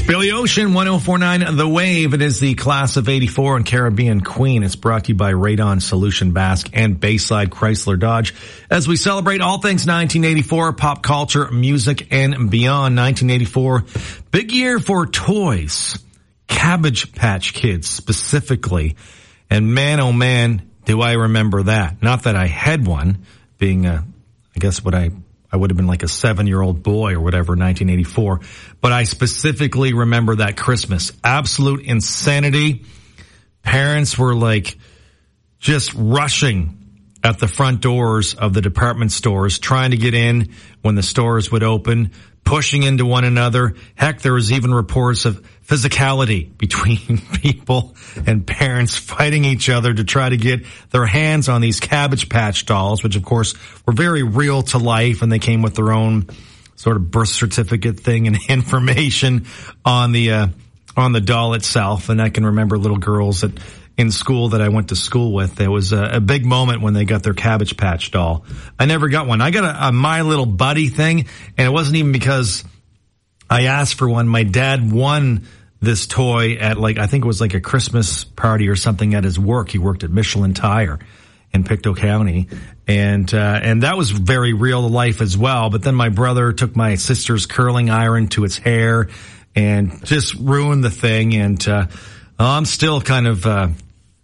Billy Ocean, 104.9 The Wave. It is the class of 84 and Caribbean Queen. It's brought to you by Radon Solution Basque and Bayside Chrysler Dodge. As we celebrate all things 1984, pop culture, music, and beyond. 1984, big year for toys. Cabbage Patch Kids specifically. And man, oh man, do I remember that. Not that I had one, being, I guess what I would have been like a 7-year-old boy or whatever, 1984. But I specifically remember that Christmas. Absolute insanity. Parents were like just rushing at the front doors of the department stores, trying to get in when the stores would open, pushing into one another. Heck, there was even reports of physicality between people and parents fighting each other to try to get their hands on these Cabbage Patch dolls, which of course were very real to life, and they came with their own sort of birth certificate thing and information on the doll itself. And I can remember little girls in school that I went to school with. There was a big moment when they got their Cabbage Patch doll. I never got one. I got a My Little Buddy thing, and it wasn't even because I asked for one. My dad won this toy at I think it was like a Christmas party or something at his work. He worked at Michelin Tire in Pictou County. And that was very real to life as well. But then my brother took my sister's curling iron to its hair and just ruined the thing. And, I'm still kind of,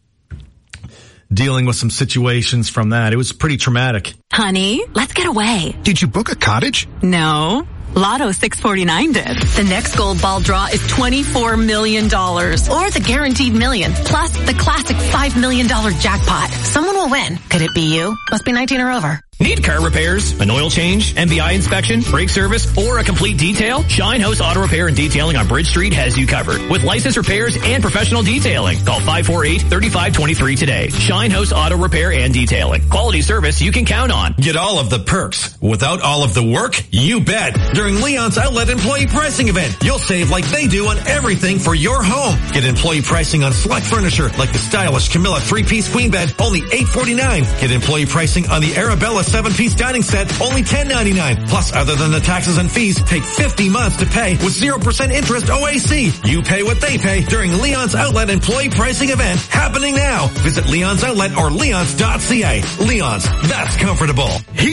dealing with some situations from that. It was pretty traumatic. Honey, let's get away. Did you book a cottage? No. Lotto 649 did. The next gold ball draw is $24 million. Or the guaranteed million. Plus the classic $5 million jackpot. Someone will win. Could it be you? Must be 19 or over. Need car repairs, an oil change, MBI inspection, brake service, or a complete detail? Shine House Auto Repair and Detailing on Bridge Street has you covered. With licensed repairs and professional detailing. Call 548-3523 today. Shine House Auto Repair and Detailing. Quality service you can count on. Get all of the perks without all of the work? You bet. During Leon's Outlet Employee Pricing Event, you'll save like they do on everything for your home. Get employee pricing on select furniture like the stylish Camilla 3-piece queen bed, only $849. Get employee pricing on the Arabella 7-piece dining set, only $10.99. Plus, other than the taxes and fees, take 50 months to pay with 0% interest OAC. You pay what they pay during Leon's Outlet Employee Pricing Event, happening now. Visit Leon's Outlet or leons.ca. Leon's, that's comfortable.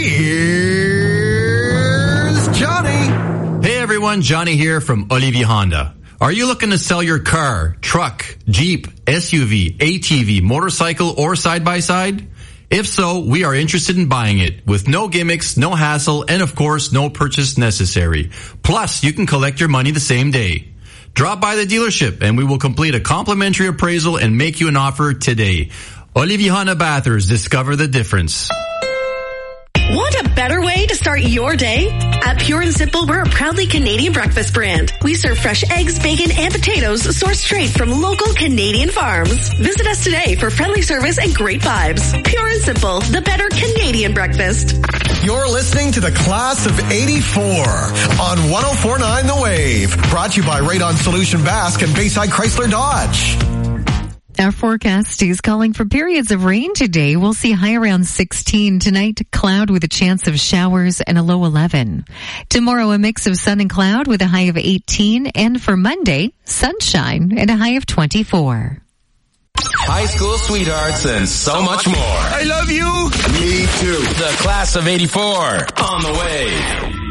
Here's Johnny. Hey everyone, Johnny here from Olivier Honda. Are you looking to sell your car, truck, Jeep, SUV, ATV, motorcycle, or side-by-side? If so, we are interested in buying it with no gimmicks, no hassle, and of course, no purchase necessary. Plus, you can collect your money the same day. Drop by the dealership and we will complete a complimentary appraisal and make you an offer today. Olivier Honda Bathurst, discover the difference. Want a better way to start your day? At Pure and Simple, we're a proudly Canadian breakfast brand. We serve fresh eggs, bacon, and potatoes sourced straight from local Canadian farms. Visit us today for friendly service and great vibes. Pure and Simple, the better Canadian breakfast. You're listening to the Class of 84 on 104.9 The Wave. Brought to you by Radon Solution Basque and Bayside Chrysler Dodge. Our forecast is calling for periods of rain today. We'll see high around 16 tonight, cloud with a chance of showers and a low 11. Tomorrow, a mix of sun and cloud with a high of 18. And for Monday, sunshine and a high of 24. High school sweethearts and so much more. I love you. Me too. The Class of 84 on the way.